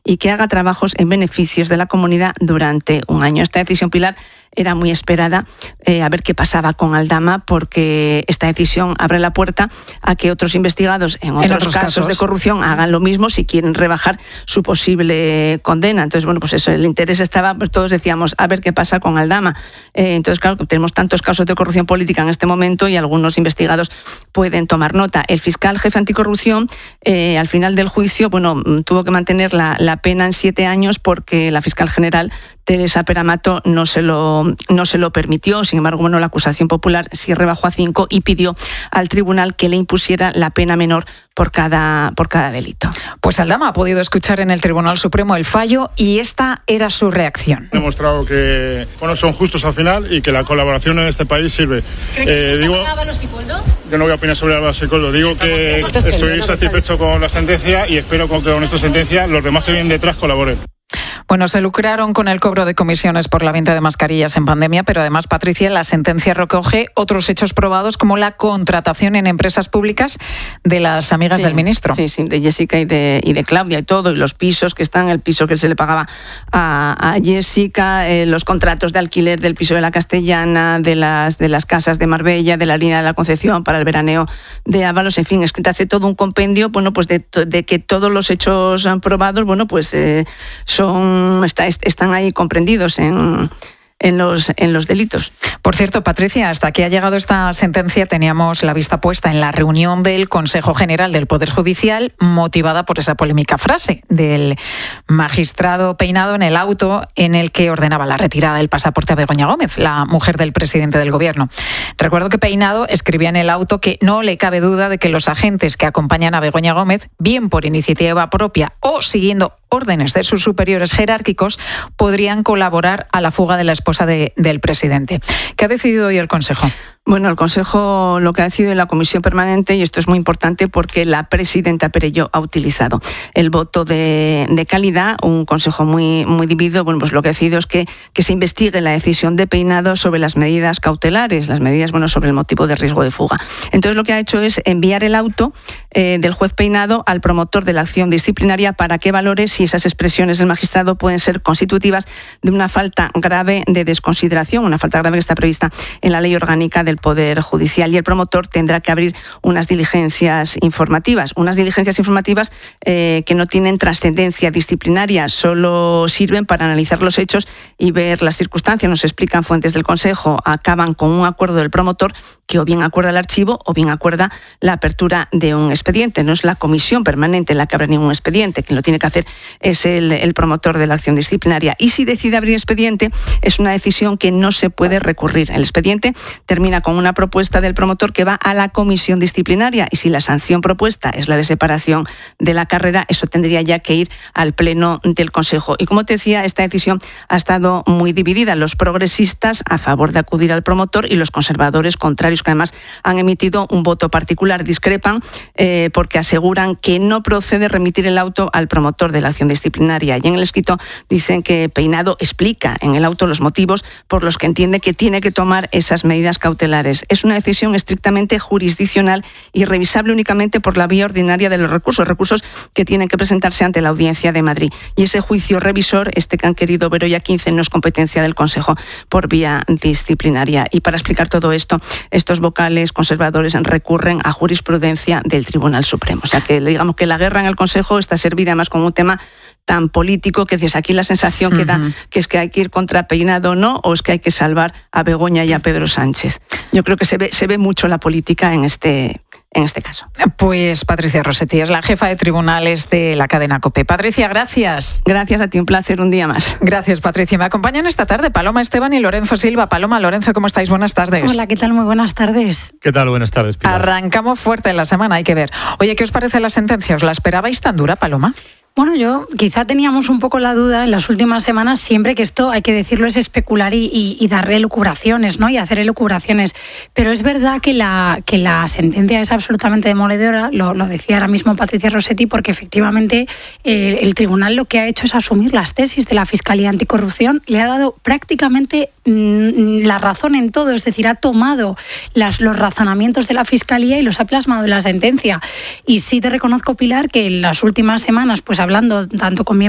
y que haga trabajos en beneficios de la comunidad durante un año. Esta decisión, Pilar, era muy esperada, a ver qué pasaba con Aldama, porque esta decisión abre la puerta a que otros investigados en otros casos de corrupción hagan lo mismo si quieren rebajar su posible condena. Entonces, bueno, pues eso, el interés estaba, pues todos decíamos, a ver qué pasa con Aldama. Entonces, claro, tenemos tantos casos de corrupción política en este momento y algunos investigados pueden tomar nota. El fiscal jefe anticorrupción, al final del juicio, bueno, tuvo que mantener la pena en 7 años porque la fiscal general, Teresa Peramato, no se lo permitió. Sin embargo, bueno, la acusación popular sí rebajó a 5 y pidió al tribunal que le impusiera la pena menor por cada delito. Pues Aldama ha podido escuchar en el Tribunal Supremo el fallo y esta era su reacción. He demostrado que son justos al final y que la colaboración en este país sirve. Yo no voy a opinar sobre Álvaro Sicoldo. Digo que estoy satisfecho con la sentencia y espero que con esta sentencia los demás que vienen detrás colaboren. Bueno, se lucraron con el cobro de comisiones por la venta de mascarillas en pandemia, pero además, Patricia, la sentencia recoge otros hechos probados como la contratación en empresas públicas de las amigas del ministro. Sí, de Jessica y de Claudia y todo, y los pisos que están, el piso que se le pagaba a Jessica, los contratos de alquiler del piso de la Castellana, de las casas de Marbella, de la línea de la Concepción para el veraneo de Ábalos, en fin, es que te hace todo un compendio, bueno, pues de que todos los hechos probados, bueno, pues están ahí comprendidos en los delitos. Por cierto, Patricia, hasta que ha llegado esta sentencia teníamos la vista puesta en la reunión del Consejo General del Poder Judicial, motivada por esa polémica frase del magistrado Peinado en el auto en el que ordenaba la retirada del pasaporte a Begoña Gómez, la mujer del presidente del Gobierno. Recuerdo que Peinado escribía en el auto que no le cabe duda de que los agentes que acompañan a Begoña Gómez, bien por iniciativa propia o siguiendo órdenes de sus superiores jerárquicos, podrían colaborar a la fuga de la esposa del presidente. ¿Qué ha decidido hoy el Consejo? Bueno, el Consejo lo que ha decidido en la Comisión Permanente, y esto es muy importante porque la presidenta Perelló ha utilizado el voto de calidad, un Consejo muy dividido. Bueno, pues lo que ha decidido es que se investigue la decisión de Peinado sobre las medidas cautelares, las medidas, bueno, sobre el motivo de riesgo de fuga. Entonces lo que ha hecho es enviar el auto del juez Peinado al promotor de la acción disciplinaria para que valore si esas expresiones del magistrado pueden ser constitutivas de una falta grave de desconsideración, una falta grave que está prevista en la Ley Orgánica del Poder Judicial, y el promotor tendrá que abrir unas diligencias informativas que no tienen trascendencia disciplinaria, solo sirven para analizar los hechos y ver las circunstancias. Nos explican fuentes del Consejo, acaban con un acuerdo del promotor que o bien acuerda el archivo o bien acuerda la apertura de un expediente. No es la Comisión Permanente la que abre ningún expediente, quien lo tiene que hacer es el promotor de la acción disciplinaria. Y si decide abrir expediente, es una decisión que no se puede recurrir. El expediente termina con una propuesta del promotor que va a la comisión disciplinaria, y si la sanción propuesta es la de separación de la carrera, eso tendría ya que ir al pleno del Consejo. Y como te decía, esta decisión ha estado muy dividida. Los progresistas a favor de acudir al promotor y los conservadores contrarios, que además han emitido un voto particular. Discrepan porque aseguran que no procede remitir el auto al promotor de la acción disciplinaria. Y en el escrito dicen que Peinado explica en el auto los motivos por los que entiende que tiene que tomar esas medidas cautelares. Es una decisión estrictamente jurisdiccional y revisable únicamente por la vía ordinaria de los recursos que tienen que presentarse ante la Audiencia de Madrid. Y ese juicio revisor, que han querido Beroya 15, no es competencia del Consejo por vía disciplinaria. Y para explicar todo esto, estos vocales conservadores recurren a jurisprudencia del Tribunal Supremo. O sea que digamos que la guerra en el Consejo está servida además con un tema tan político que dices, aquí la sensación que da que es que hay que ir contra Peinado, ¿no? O es que hay que salvar a Begoña y a Pedro Sánchez. Yo creo que se ve mucho la política en este caso. Pues Patricia Rossetti es la jefa de tribunales de la cadena COPE. Patricia, gracias. Gracias a ti, un placer, un día más. Gracias, Patricia. Me acompañan esta tarde Paloma Esteban y Lorenzo Silva. Paloma, Lorenzo, ¿cómo estáis? Buenas tardes. Hola, ¿qué tal? Muy buenas tardes. ¿Qué tal? Buenas tardes, Pilar. Arrancamos fuerte en la semana, hay que ver. Oye, ¿qué os parece la sentencia? ¿Os la esperabais tan dura, Paloma? Bueno, quizá teníamos un poco la duda en las últimas semanas, siempre que esto, hay que decirlo, es especular y dar elucubraciones, ¿no? Y hacer elucubraciones. Pero es verdad que la sentencia es absolutamente demoledora, lo decía ahora mismo Patricia Rossetti, porque efectivamente el tribunal lo que ha hecho es asumir las tesis de la Fiscalía Anticorrupción, le ha dado prácticamente la razón en todo, es decir, ha tomado los razonamientos de la Fiscalía y los ha plasmado en la sentencia. Y sí te reconozco, Pilar, que en las últimas semanas, pues hablando tanto con